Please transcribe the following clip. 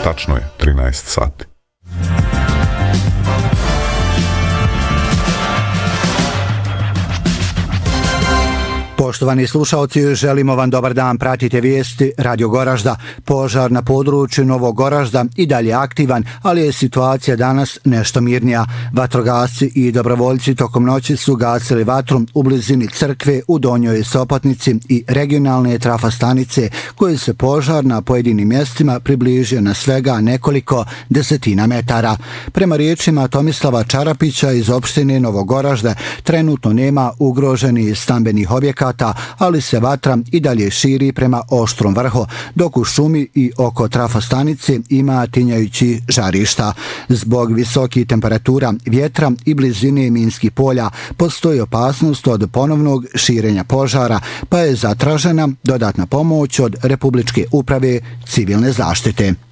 tačno je 13 sati. Poštovani slušalci, želimo vam dobar dan, pratite vijesti Radio Goražda. Požar na području Novog Goražda i dalje aktivan, ali je situacija danas nešto mirnija. Vatrogasci i dobrovoljci tokom noći su gasili vatru u blizini crkve u Donjoj Sopotnici i regionalne trafostanice, koje se požar na pojedinim mjestima približio na svega nekoliko desetina metara. Prema riječima Tomislava Čarapića iz opštine Novog Goražda, trenutno nema ugroženih stambenih objekata, ali se vatra i dalje širi prema Oštrom vrhu, dok u šumi i oko trafostanice ima tinjajući žarišta. Zbog visokih temperatura, vjetra i blizine minskih polja postoji opasnost od ponovnog širenja požara, pa je zatražena dodatna pomoć od Republičke uprave civilne zaštite.